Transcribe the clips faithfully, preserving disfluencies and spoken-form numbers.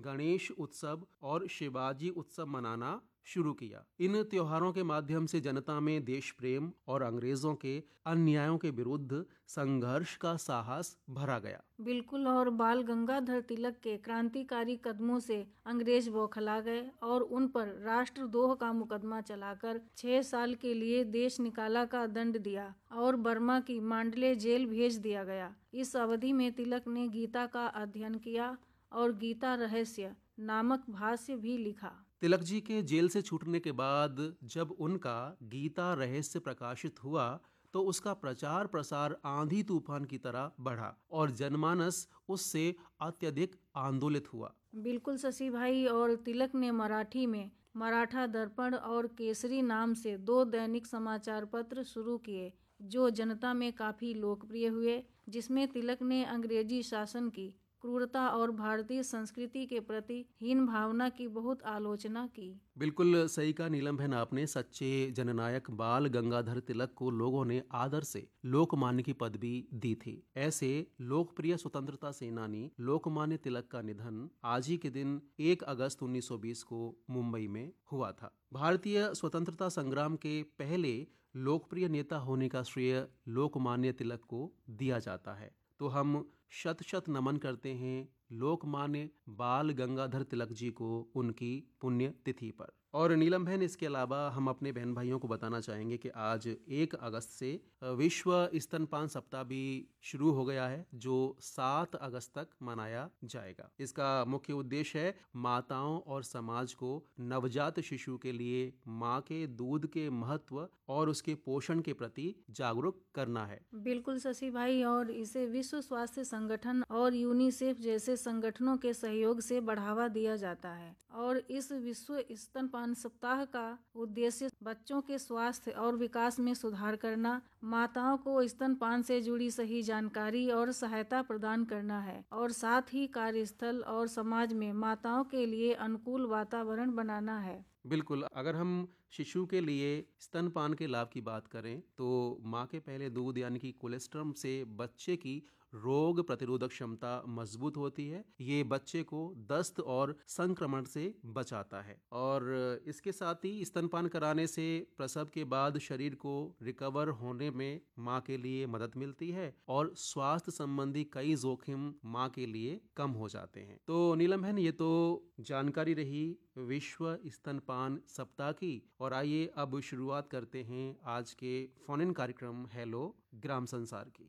गणेश उत्सव और शिवाजी उत्सव मनाना शुरू किया। इन त्योहारों के माध्यम से जनता में देश प्रेम और अंग्रेजों के अन्यायों के विरुद्ध संघर्ष का साहस भरा गया। बिल्कुल, और बाल गंगाधर तिलक के क्रांतिकारी कदमों से अंग्रेज बौखला गए और उन पर राष्ट्रद्रोह का मुकदमा चलाकर छह साल के लिए देश निकाला का दंड दिया और बर्मा की मांडले जेल भेज दिया गया। इस अवधि में तिलक ने गीता का अध्ययन किया और गीता रहस्य नामक भाष्य भी लिखा। तिलक जी के जेल से छूटने के बाद जब उनका गीता रहस्य प्रकाशित हुआ तो उसका प्रचार प्रसार आंधी तूफान की तरह बढ़ा और जनमानस उससे अत्यधिक आंदोलित हुआ। बिल्कुल शशि भाई, और तिलक ने मराठी में मराठा दर्पण और केसरी नाम से दो दैनिक समाचार पत्र शुरू किए जो जनता में काफी लोकप्रिय हुए, जिसमें तिलक ने अंग्रेजी शासन की क्रूरता और भारतीय संस्कृति के प्रति हीन भावना की बहुत आलोचना की। बिल्कुल सही कहा नीलम बहन आपने। सच्चे जननायक बाल गंगाधर तिलक को लोगों ने आदर से लोकमान्य की पदवी दी थी। ऐसे लोकप्रिय स्वतंत्रता सेनानी लोकमान्य तिलक का निधन आज ही के दिन एक अगस्त उन्नीस सौ बीस को मुंबई में हुआ था। भारतीय स्वतंत्रता संग्राम के पहले लोकप्रिय नेता होने का श्रेय लोकमान्य तिलक को दिया जाता है। तो हम शत शत नमन करते हैं लोकमान्य बाल गंगाधर तिलक जी को उनकी पुण्य तिथि पर। और नीलम बहन, इसके अलावा हम अपने बहन भाइयों को बताना चाहेंगे कि आज एक अगस्त से विश्व स्तनपान सप्ताह भी शुरू हो गया है जो सात अगस्त तक मनाया जाएगा। इसका मुख्य उद्देश्य है माताओं और समाज को नवजात शिशु के लिए माँ के दूध के महत्व और उसके पोषण के प्रति जागरूक करना है। बिल्कुल शशि भाई, और इसे विश्व स्वास्थ्य संगठन और यूनिसेफ जैसे संगठनों के सहयोग से बढ़ावा दिया जाता है। और इस विश्व स्तनपान सप्ताह का उद्देश्य बच्चों के स्वास्थ्य और विकास में सुधार करना, माताओं को स्तनपान से जुड़ी सही जानकारी और सहायता प्रदान करना है और साथ ही कार्यस्थल और समाज में माताओं के लिए अनुकूल वातावरण बनाना है। बिल्कुल, अगर हम शिशु के लिए स्तनपान के लाभ की बात करें तो माँ के पहले दूध यानी कि कोलेस्ट्रम से बच्चे की रोग प्रतिरोधक क्षमता मजबूत होती है। ये बच्चे को दस्त और संक्रमण से बचाता है और इसके साथ ही स्तनपान कराने से प्रसव के बाद शरीर को रिकवर होने में माँ के लिए मदद मिलती है और स्वास्थ्य संबंधी कई जोखिम माँ के लिए कम हो जाते हैं। तो नीलम बहन, ये तो जानकारी रही विश्व स्तनपान सप्ताह की। और आइए अब शुरुआत करते हैं आज के फोन इन कार्यक्रम हेलो ग्राम संसार की।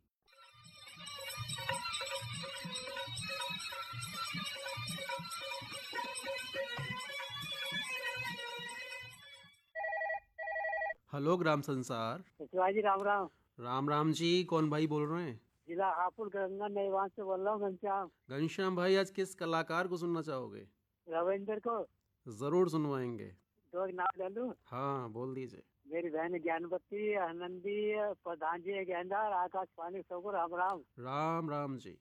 हेलो ग्राम संसार। शिवाजी राम राम। राम राम जी, कौन भाई बोल रहे हैं? जिला हापुड़ गंगा नईवान से बोल रहा हूँ घनश्याम। घनश्याम भाई, आज किस कलाकार को सुनना चाहोगे? रविंद्र को। जरूर सुनवाएंगे। दो नाम ले लूं? हाँ, बोल दीजिए। मेरी बहन ज्ञानवती, आनंदी, प्रधान जी गेंदार, आकाशवाणी सबको राम राम। राम राम जी।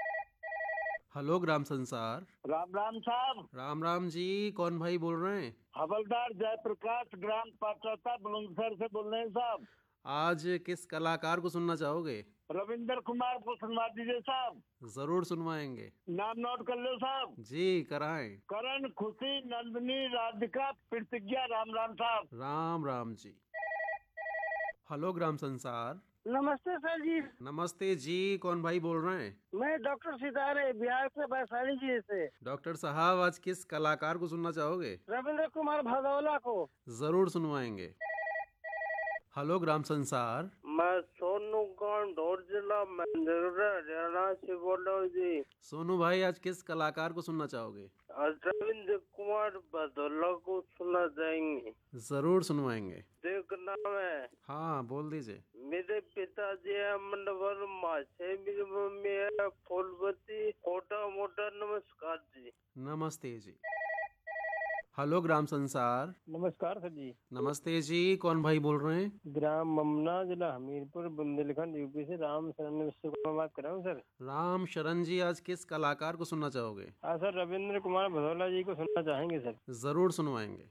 हेलो ग्राम संसार। राम राम साहब। राम राम जी, कौन भाई बोल रहे हैं? हवलदार जयप्रकाश ग्राम पात्रता बुलंदशहर से बोल रहे हैं साहब। आज किस कलाकार को सुनना चाहोगे? रविंद्र कुमार को सुनवा दीजिए साहब। जरूर सुनवाएंगे। नाम नोट कर लो साहब। जी कराएं। करण, खुशी, नंदनी, राधिका, प्रतिज्ञा। राम राम साहब। राम राम जी। हेलो ग्राम संसार। नमस्ते सर जी। नमस्ते जी, कौन भाई बोल रहे हैं? मैं डॉक्टर सितारे बिहार से वैशाली जी से। डॉक्टर साहब, आज किस कलाकार को सुनना चाहोगे? रविंद्र कुमार भदौला को। जरूर सुनवाएंगे। हेलो ग्राम संसार। मैं सोनू गांव ढोर जिला हरियाणा से बोल रहा हूँ जी। सोनू भाई, आज किस कलाकार को सुनना चाहोगे? आज रविंद्र कुमार भदौला को सुना जाएंगे। जरूर सुनवाएंगे। देख नाम है। हाँ, बोल दीजिए। मेरे पिताजी है मनवर, माँ से मेरी मम्मी है फूलवती। छोटा मोटा नमस्कार जी। नमस्ते जी। हेलो ग्राम संसार। नमस्कार सर जी। नमस्ते जी, कौन भाई बोल रहे हैं? ग्राम ममना, जिला हमीरपुर, बुंदेलखंड, यूपी से राम शरण विश्व को बात कर रहा हूँ सर। राम शरण जी, आज किस कलाकार को सुनना चाहोगे? हाँ सर, रविंद्र कुमार भदौला जी को सुनना चाहेंगे सर। जरूर सुनवाएंगे।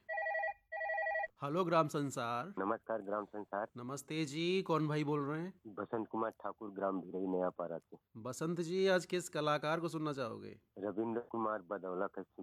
हेलो ग्राम संसार। नमस्कार ग्राम संसार। नमस्ते जी, कौन भाई बोल रहे हैं? बसंत कुमार ठाकुर, ग्राम भिरई, नया पारा से। बसंत जी, आज किस कलाकार को सुनना चाहोगे? रविंद्र कुमार भदौला का